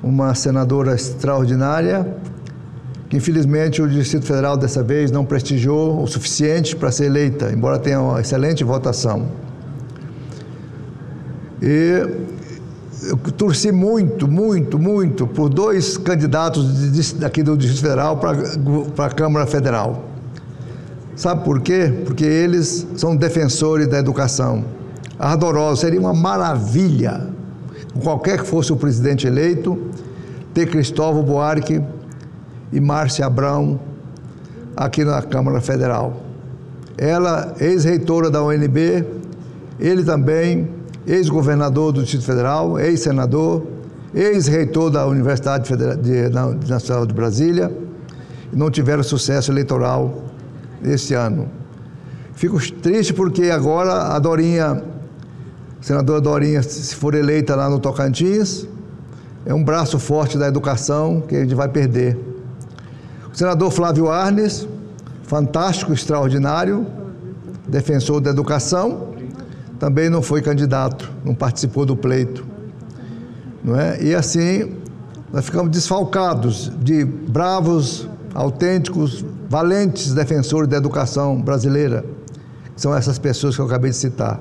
uma senadora extraordinária, que infelizmente o Distrito Federal dessa vez não prestigiou o suficiente para ser eleita, embora tenha uma excelente votação. E eu torci muito por dois candidatos aqui do Distrito Federal para a Câmara Federal. Sabe por quê? Porque eles são defensores da educação. Ardorosos, seria uma maravilha, qualquer que fosse o presidente eleito, ter Cristóvão Buarque e Márcia Abrão aqui na Câmara Federal. Ela, ex-reitora da UNB, ele também, ex-governador do Distrito Federal, ex-senador, ex-reitor da Universidade Nacional de Brasília, e não tiveram sucesso eleitoral este ano. Fico triste porque agora a Dorinha, a senadora Dorinha, se for eleita lá no Tocantins, é um braço forte da educação que a gente vai perder. O senador Flávio Arnes, fantástico, extraordinário, defensor da educação, também não foi candidato, não participou do pleito, não é? E assim, nós ficamos desfalcados de bravos, autênticos, valentes defensores da educação brasileira, que são essas pessoas que eu acabei de citar.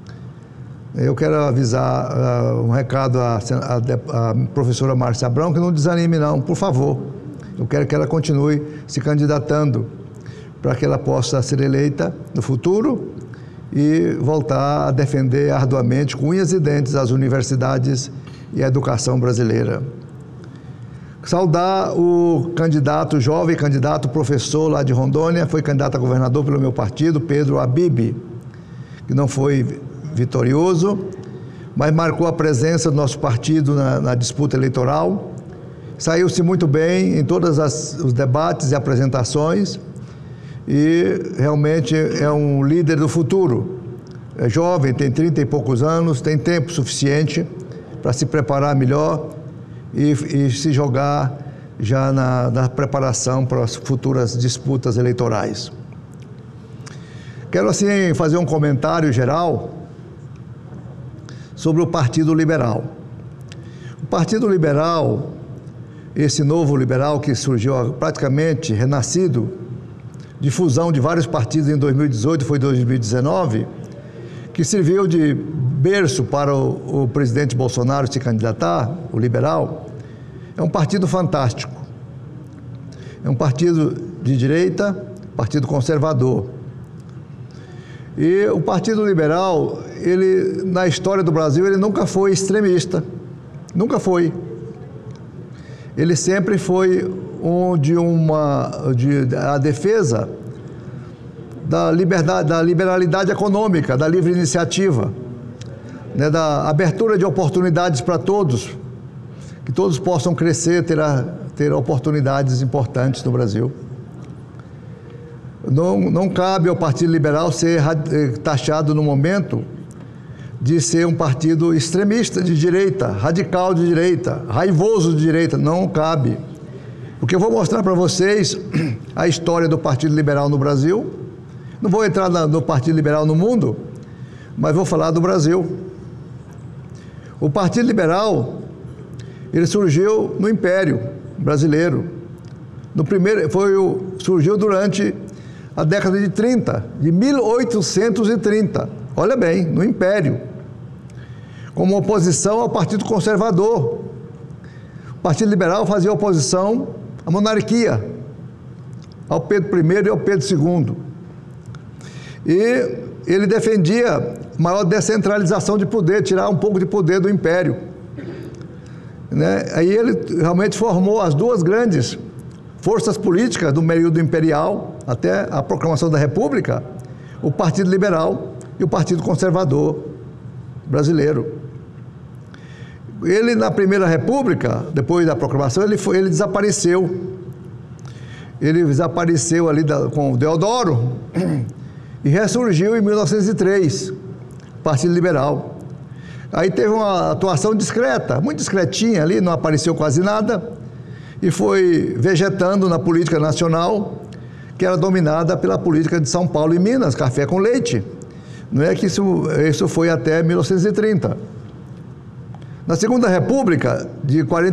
Eu quero avisar um recado à professora Márcia Abrão, que não desanime não, por favor. Eu quero que ela continue se candidatando para que ela possa ser eleita no futuro e voltar a defender arduamente, com unhas e dentes, as universidades e a educação brasileira. Saudar o candidato, jovem candidato, professor lá de Rondônia, foi candidato a governador pelo meu partido, Pedro Habib, que não foi vitorioso, mas marcou a presença do nosso partido na disputa eleitoral. Saiu-se muito bem em todos os debates e apresentações e realmente é um líder do futuro. É jovem, tem 30 e poucos anos, tem tempo suficiente para se preparar melhor e se jogar já na preparação para as futuras disputas eleitorais. Quero assim fazer um comentário geral sobre o Partido Liberal. O Partido Liberal, esse novo liberal que surgiu praticamente renascido, de fusão de vários partidos em 2018, foi 2019, que serviu de berço para o presidente Bolsonaro se candidatar, o liberal, é um partido fantástico. É um partido de direita, partido conservador. E o Partido Liberal, ele, na história do Brasil, ele nunca foi extremista. Nunca foi. Ele sempre foi a defesa da liberdade, da liberalidade econômica, da livre iniciativa, né, da abertura de oportunidades para todos, que todos possam crescer, ter oportunidades importantes no Brasil. Não cabe ao Partido Liberal ser taxado no momento de ser um partido extremista de direita, radical de direita, raivoso de direita. Não cabe. Porque eu vou mostrar para vocês a história do Partido Liberal no Brasil. Não vou entrar no Partido Liberal no mundo, mas vou falar do Brasil. O Partido Liberal, ele surgiu no Império Brasileiro. Surgiu durante a década de 30, de 1830. Olha bem, no Império. Como oposição ao Partido Conservador. O Partido Liberal fazia oposição à monarquia, ao Pedro I e ao Pedro II. E ele defendia maior descentralização de poder, tirar um pouco de poder do Império. Né? Aí ele realmente formou as duas grandes forças políticas do período imperial, até a proclamação da República, o Partido Liberal e o Partido Conservador brasileiro. Ele, na Primeira República, depois da proclamação, ele desapareceu. Ele desapareceu ali com o Deodoro e ressurgiu em 1903, o Partido Liberal. Aí teve uma atuação discreta, muito discretinha ali, não apareceu quase nada, e foi vegetando na política nacional, que era dominada pela política de São Paulo e Minas, café com leite. Não é que isso foi até 1930. Na Segunda República, de